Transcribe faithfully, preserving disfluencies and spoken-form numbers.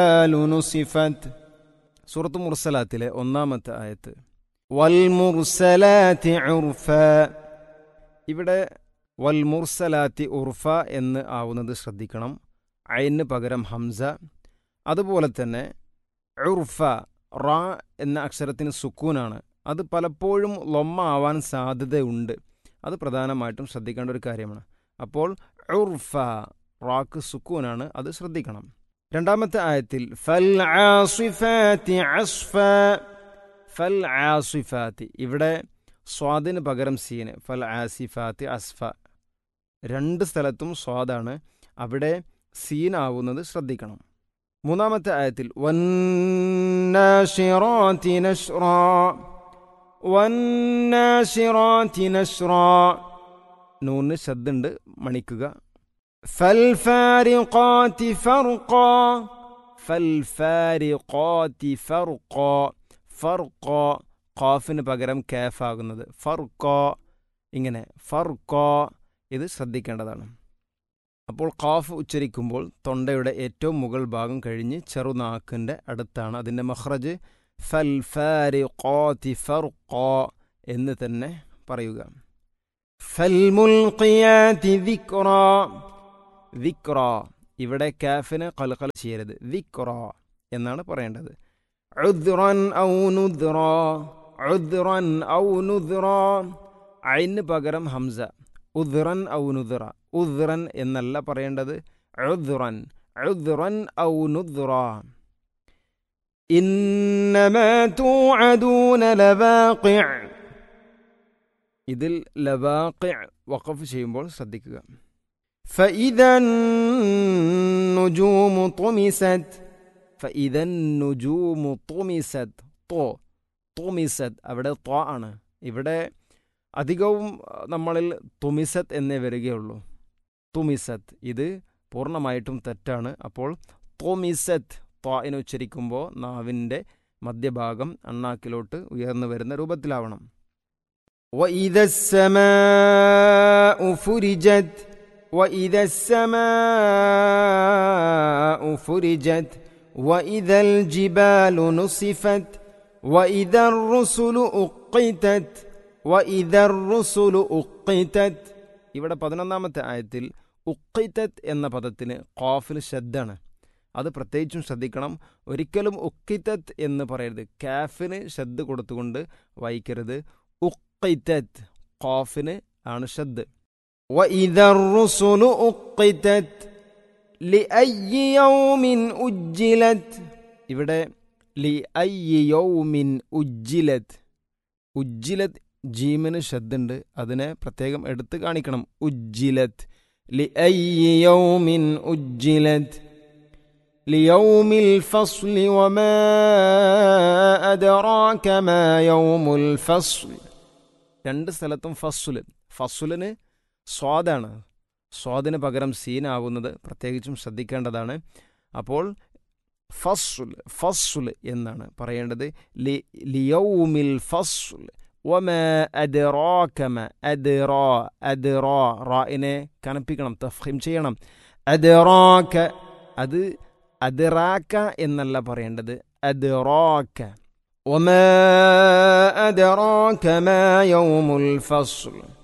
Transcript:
നുസിഫത് സൂറത്ത് മുർസലാത്തിലെ ഒന്നാമത്തെ ആയത്ത്. വൽ മുർസലാത്തി ഉർഫ. ഇവിടെ വൽ മുർസലാത്തി ഉർഫ എന്ന് ആവുന്നത് ശ്രദ്ധിക്കണം. ഐന് പകരം ഹംസ. അതുപോലെ തന്നെ ഉർഫ റാ എന്ന അക്ഷരത്തിന് സുക്കൂനാണ്. അത് പലപ്പോഴും ലൊമ്മ ആവാൻ സാധ്യതയുണ്ട്. അത് പ്രധാനമായിട്ടും ശ്രദ്ധിക്കേണ്ട ഒരു കാര്യമാണ്. അപ്പോൾ ഉർഫ റാക്ക് സുക്കൂനാണ്, അത് ശ്രദ്ധിക്കണം. രണ്ടാമത്തെ ആയത്തിൽ ഫൽ ആസിഫാത്തി അസ്ഫ. ഫൽ ആസിഫാത്തി ഇവിടെ സ്വാദിന് പകരം സീന്. ഫൽ ആസിഫാത്തി അസ്ഫ. രണ്ട് സ്ഥലത്തും സ്വാദാണ്, അവിടെ സീനാവുന്നത് ശ്രദ്ധിക്കണം. മൂന്നാമത്തെ ആയത്തിൽ വന്നാശിറാത്തി നശ്റാ. വന്നാശിറാത്തി നശ്റാ. നൂന് ശബ്ദുണ്ട്, മണിക്കുക. ഫൽഫാരിഖാത്തി ഫർഖാ. ഫൽഫാരിഖാത്തി ഫർഖാ. ഫർഖാ ഖാഫിന് പകരം കാഫ് ആകുന്നത് ഫർഖാ. ഇങ്ങനെ ഫർഖാ, ഇത് ശ്രദ്ധിക്കേണ്ടതാണ്. അപ്പോൾ ഖാഫ് ഉച്ചരിക്കുമ്പോൾ തൊണ്ടയുടെ ഏറ്റവും മുകൾ ഭാഗം കഴിഞ്ഞ് ചെറുനാക്കിൻ്റെ അടുത്താണ് അതിൻ്റെ മഖ്റജ്. ഫൽഫാരിഖാത്തി ഫർഖാ എന്ന് തന്നെ പറയുക. ഫൽമുൽഖിയാതി ദിക്റാ. ദിക്റാ ഇവിടെ കാഫിനെ ഖൽഖൽ ചെയ്യരുത്, ദിക്റാ എന്നാണ് പറയേണ്ടത്. ഉദ്റൻ ഔ നുദ്റാ. ഉദ്റൻ ഔ നുദ്റാ. ഐന് പകരം ഹംസ. ഉദ്റൻ ഔ നുദ്റ. ഉദ്റൻ എന്നല്ല പറയേണ്ടത്, ഉദ്റൻ. ഉദ്റൻ ഔ നുദ്റാ. ഇന്നമാ തുഅദൂന ലവാഖിഅ. ഇതിൽ ലവാഖിഅ വഖഫ് ചെയ്യുമ്പോൾ ശ്രദ്ധിക്കുക. فإذا النجوم طمست. فإذا النجوم طمست. طو طمست അവിടെ ത്വ ആണ്. ഇവിടെ അധികവും നമ്മളിൽ തുമിസത്ത് എന്നേ വരികയുള്ളൂ. തുമിസത്ത് ഇത് പൂർണ്ണമായിട്ടും തെറ്റാണ്. അപ്പോൾ തുമിസത്ത് ത്വാഇനെ ഉച്ചരിക്കുമ്പോൾ നാവിൻ്റെ മധ്യഭാഗം അണ്ണാക്കിലോട്ട് ഉയർന്നു വരുന്ന രൂപത്തിലാവണം. وإذا السماء فرجت. وإذا السماء فرجت. وإذا الجبال نصفت. وإذا الرسل أقتت. وإذا الرسل أقتت. ഇവിടെ പതിനൊന്നാമത്തെ ആയത്തിൽ ഉഖിതത് എന്ന പദത്തിന് ഖാഫിൽ ശദ്ദാണ്. അത് പ്രത്യേകിച്ചും ശ്രദ്ധിക്കണം. ഒരിക്കലും ഉഖിതത് എന്ന് പറയരുത്. കാഫിന് ശദ്ദ് കൊടുത്തുകൊണ്ട് വായിക്കരുത്. ഉഖിതത് ഖാഫിന് ആണ് ശദ്ദ്. وإذا الرسل أقتت لأي يوم أجلت. ഇവിടെ لأي يوم أجلت. ഉജ്ജിലത് ജീമിന് ശബ്ദുണ്ട്, അതിനെ പ്രത്യേകം എടുത്ത് കാണിക്കണം. ഉജ്ജിലത് لأي يوم أجلت ليوم الفصل وما أدراك ما يوم الفصل. രണ്ട് സ്ഥലത്തും ഫസ്സുല്. ഫസ്സുലിന് സ്വാദാണ്. സ്വാദിന് പകരം സീനാവുന്നത് പ്രത്യേകിച്ചും ശ്രദ്ധിക്കേണ്ടതാണ്. അപ്പോൾ ഫസ്സുൽ ഫസ്സുൽ എന്നാണ് പറയേണ്ടത്. ലി ലിയൗമിൽ ഫസ്ൽ വമാ അദ്റാക മാ. അദ്റാ അദ്റാ റാഇനെ കനപ്പിക്കണം, തഫ്ഖീം ചെയ്യണം. അദ്റാക അത് അദ്റാക എന്നല്ല പറയേണ്ടത്, അദ്റാക. വമാ അദ്റാക മാ യൗമുൽ ഫസ്ൽ.